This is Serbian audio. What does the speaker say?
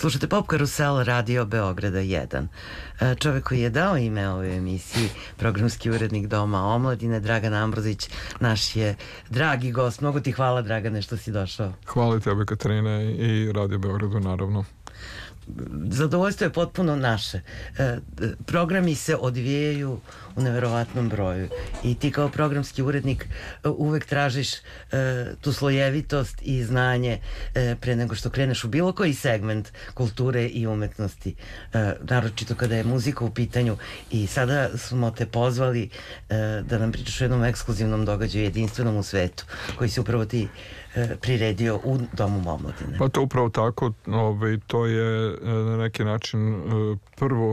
Slušajte Pop Karusel Radio Beograda 1. Čovek koji je dao ime ovoj emisiji, programski urednik Doma omladine, Dragan Ambrozić, naš je dragi gost. Mnogo ti hvala, Dragane, što si došao. Hvala tebe, Katarina, i Radio Beogradu, naravno. Zadovoljstvo je potpuno naše. Programi se odvijaju u neverovatnom broju i ti kao programski urednik uvek tražiš tu slojevitost i znanje pre nego što kreneš u bilo koji segment kulture i umetnosti, naročito kada je muzika u pitanju. I sada smo te pozvali da nam pričaš o jednom ekskluzivnom događaju, jedinstvenom u svetu, koji si upravo ti priredio u Domu omladine. Pa to upravo tako, to je na neki način prvo